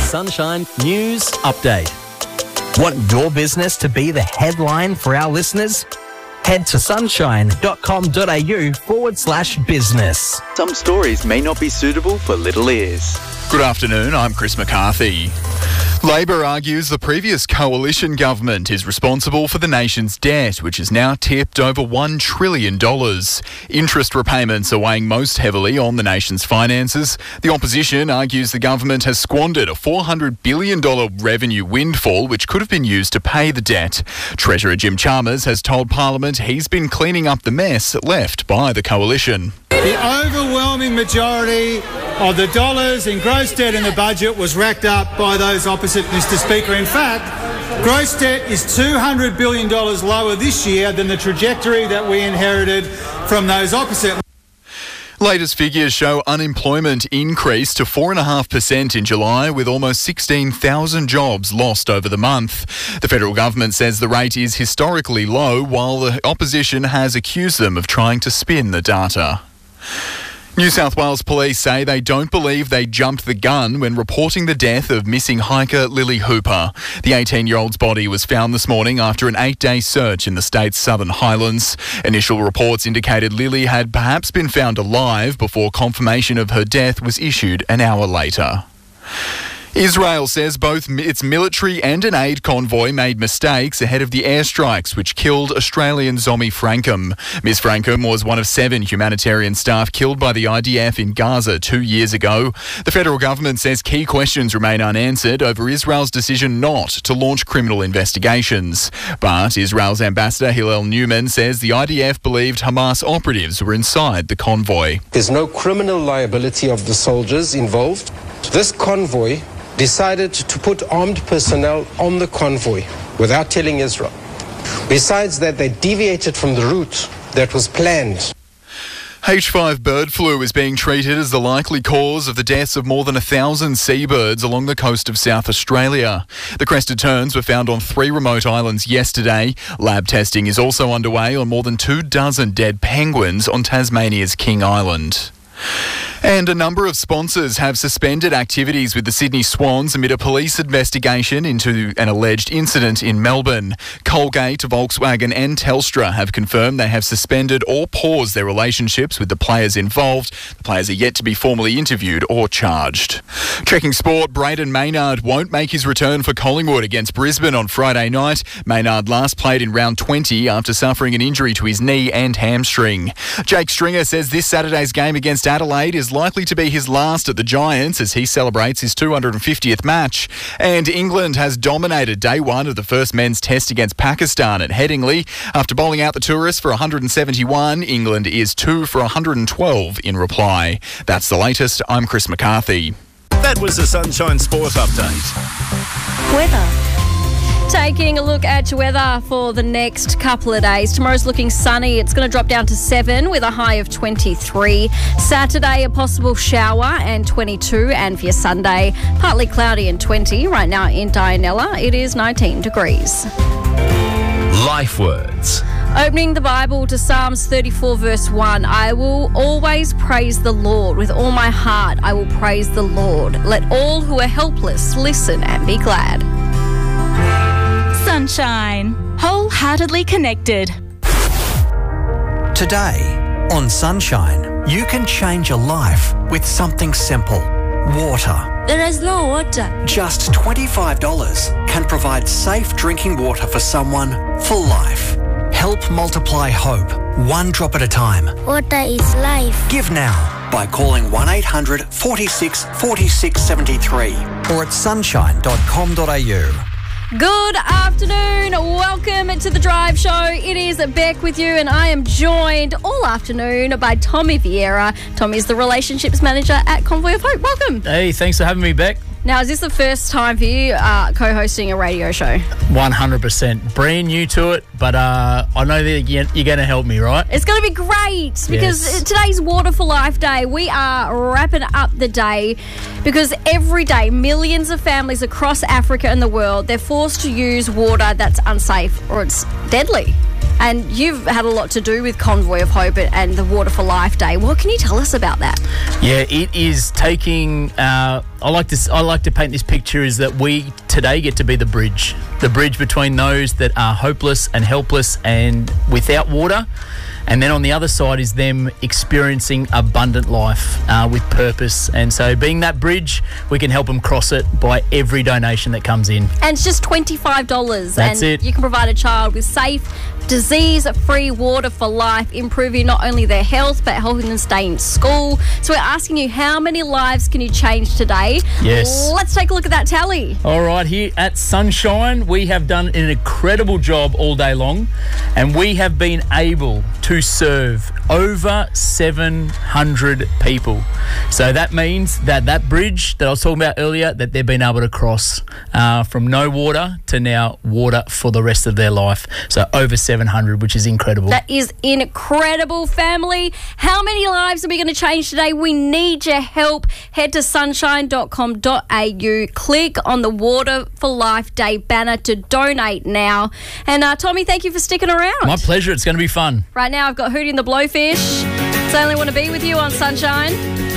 Sunshine News Update. Want your business to be the headline for our listeners? Head to sunshine.com.au/business. Some stories may not be suitable for little ears. Good afternoon, I'm Chris McCarthy. Labor argues the previous coalition government is responsible for the nation's debt, which is now tipped over $1 trillion. Interest repayments are weighing most heavily on the nation's finances. The opposition argues the government has squandered a $400 billion revenue windfall, which could have been used to pay the debt. Treasurer Jim Chalmers has told Parliament he's been cleaning up the mess left by the coalition. The overwhelming majority of the dollars in gross debt in the budget was racked up by those opposite, Mr Speaker. In fact, gross debt is $200 billion lower this year than the trajectory that we inherited from those opposite. Latest figures show unemployment increased to 4.5% in July, with almost 16,000 jobs lost over the month. The federal government says the rate is historically low, while the opposition has accused them of trying to spin the data. New South Wales police say they don't believe they jumped the gun when reporting the death of missing hiker Lily Hooper. The 18-year-old's body was found this morning after an 8-day search in the state's Southern Highlands. Initial reports indicated Lily had perhaps been found alive before confirmation of her death was issued an hour later. Israel says both its military and an aid convoy made mistakes ahead of the airstrikes which killed Australian Zomi Frankham. Ms Frankham was one of 7 humanitarian staff killed by the IDF in Gaza 2 years ago. The federal government says key questions remain unanswered over Israel's decision not to launch criminal investigations. But Israel's ambassador Hillel Newman says the IDF believed Hamas operatives were inside the convoy. There's no criminal liability of the soldiers involved. This convoy decided to put armed personnel on the convoy without telling Israel. Besides that, they deviated from the route that was planned. H5 bird flu is being treated as the likely cause of the deaths of more than 1,000 seabirds along the coast of South Australia. The crested terns were found on 3 remote islands yesterday. Lab testing is also underway on more than 24 dead penguins on Tasmania's King Island. And a number of sponsors have suspended activities with the Sydney Swans amid a police investigation into an alleged incident in Melbourne. Colgate, Volkswagen and Telstra have confirmed they have suspended or paused their relationships with the players involved. The players are yet to be formally interviewed or charged. Checking sport, Brayden Maynard won't make his return for Collingwood against Brisbane on Friday night. Maynard last played in round 20 after suffering an injury to his knee and hamstring. Jake Stringer says this Saturday's game against Adelaide is likely to be his last at the Giants as he celebrates his 250th match. And England has dominated day one of the first men's test against Pakistan at Headingley. After bowling out the tourists for 171, England is 2 for 112 in reply. That's the latest. I'm Chris McCarthy. That was the Sunshine Sport Update. Weather. Taking a look at your weather for the next couple of days. Tomorrow's looking sunny. It's going to drop down to 7 with a high of 23. Saturday, a possible shower and 22. And for your Sunday, partly cloudy and 20. Right now in Dianella, it is 19 degrees. Life words. Opening the Bible to Psalms 34 verse 1. I will always praise the Lord. With all my heart, I will praise the Lord. Let all who are helpless listen and be glad. Sunshine. Wholeheartedly connected. Today on Sunshine, you can change your life with something simple. Water. There is no water. Just $25 can provide safe drinking water for someone for life. Help multiply hope, one drop at a time. Water is life. Give now by calling 1-800 46 46 73 or at sunshine.com.au. Good afternoon. Welcome to The Drive Show. It is Beck with you, and I am joined all afternoon by Tommy Vieira. Tommy is the Relationships Manager at Convoy of Hope. Welcome. Hey, thanks for having me, Beck. Now, is this the first time for you co-hosting a radio show? 100%. Brand new to it, but I know that you're going to help me, right? It's going to be great because today's Water for Life Day. We are wrapping up the day because every day millions of families across Africa and the world, they're forced to use water that's unsafe or it's deadly. And you've had a lot to do with Convoy of Hope and the Water for Life Day. What can you tell us about that? Yeah, it is taking I like to paint this picture is that we today get to be the bridge between those that are hopeless and helpless and without water. And then on the other side is them experiencing abundant life with purpose. And so being that bridge, we can help them cross it by every donation that comes in. And it's just $25. That's it. You can provide a child with safe, disease-free water for life, improving not only their health, but helping them stay in school. So we're asking you, how many lives can you change today? Yes. Let's take a look at that tally. All right, here at Sunshine, we have done an incredible job all day long, and we have been able to serve over 700 people. So that means that bridge that I was talking about earlier, that they've been able to cross from no water to now water for the rest of their life. So over 700, which is incredible. That is incredible, family. How many lives are we going to change today? We need your help. Head to sunshine.com.au. Click on the Water for Life Day banner to donate now. And Tommy, thank you for sticking around. My pleasure. It's going to be fun. Right now, I've got Hootie and the Blowfish. So I only want to be with you on Sunshine.